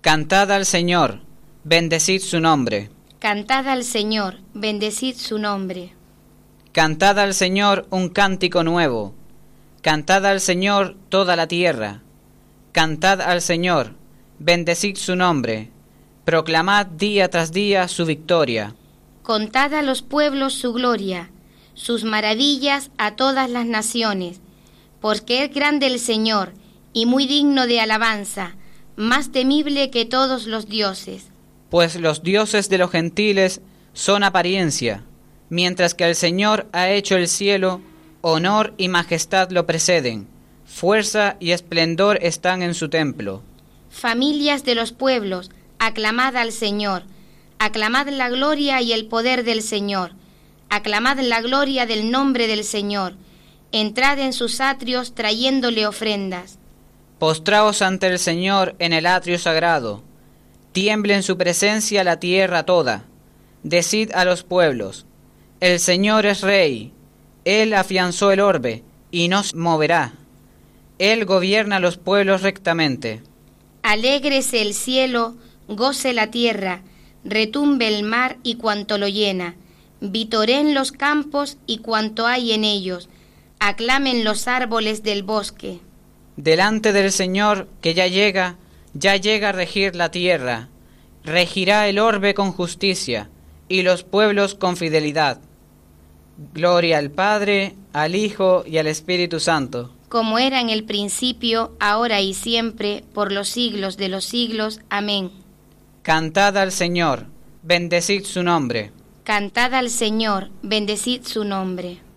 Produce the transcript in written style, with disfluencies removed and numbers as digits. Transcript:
Cantad al Señor, bendecid su nombre. Cantad al Señor, bendecid su nombre. Cantad al Señor un cántico nuevo. Cantad al Señor toda la tierra. Cantad al Señor, bendecid su nombre. Proclamad día tras día su victoria. Contad a los pueblos su gloria, sus maravillas a todas las naciones, porque es grande el Señor y muy digno de alabanza, más temible que todos los dioses. Pues los dioses de los gentiles son apariencia, mientras que el Señor ha hecho el cielo, honor y majestad lo preceden, fuerza y esplendor están en su templo. Familias de los pueblos, aclamad al Señor, aclamad la gloria y el poder del Señor, aclamad la gloria del nombre del Señor, entrad en sus atrios trayéndole ofrendas. Postraos ante el Señor en el atrio sagrado, tiemble en su presencia la tierra toda. Decid a los pueblos, el Señor es Rey, Él afianzó el orbe y no se moverá. Él gobierna a los pueblos rectamente. Alégrese el cielo, goce la tierra, retumbe el mar y cuanto lo llena, vitoreen los campos y cuanto hay en ellos, aclamen los árboles del bosque. Delante del Señor que ya llega a regir la tierra, regirá el orbe con justicia y los pueblos con fidelidad. Gloria al Padre, al Hijo y al Espíritu Santo. Como era en el principio, ahora y siempre, por los siglos de los siglos. Amén. Cantad al Señor, bendecid su nombre. Cantad al Señor, bendecid su nombre.